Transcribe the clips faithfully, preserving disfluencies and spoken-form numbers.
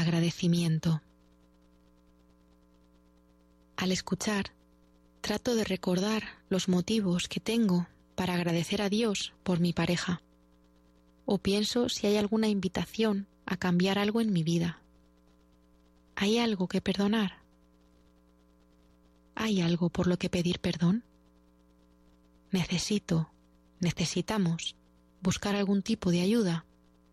agradecimiento. Al escuchar, trato de recordar los motivos que tengo para agradecer a Dios por mi pareja, o pienso si hay alguna invitación a cambiar algo en mi vida. ¿Hay algo que perdonar? ¿Hay algo por lo que pedir perdón? Necesito, necesitamos buscar algún tipo de ayuda.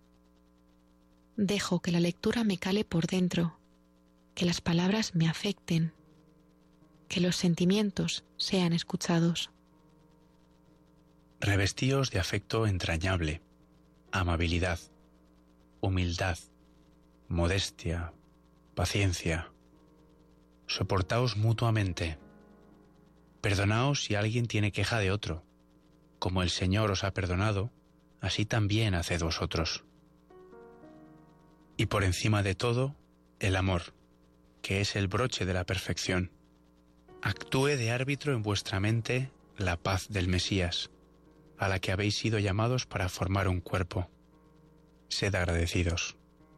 Dejo que la lectura me cale por dentro, que las palabras me afecten, que los sentimientos sean escuchados. Revestíos de afecto entrañable, amabilidad, humildad, modestia, paciencia. Soportaos mutuamente. Perdonaos si alguien tiene queja de otro. Como el Señor os ha perdonado, así también haced vosotros. Y por encima de todo, el amor, que es el broche de la perfección. Actúe de árbitro en vuestra mente la paz del Mesías, a la que habéis sido llamados para formar un cuerpo. Sed agradecidos.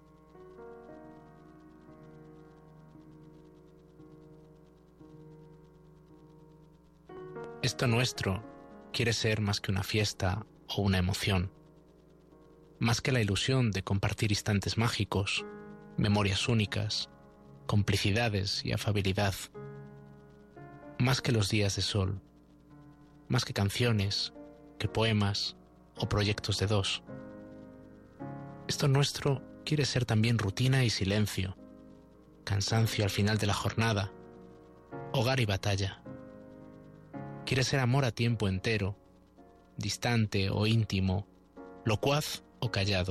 Esto nuestro quiere ser más que una fiesta o una emoción, más que la ilusión de compartir instantes mágicos, memorias únicas, complicidades y afabilidad, más que los días de sol, más que canciones, que poemas o proyectos de dos. Esto nuestro quiere ser también rutina y silencio, cansancio al final de la jornada, hogar y batalla. Quiere ser amor a tiempo entero, distante o íntimo, locuaz o callado.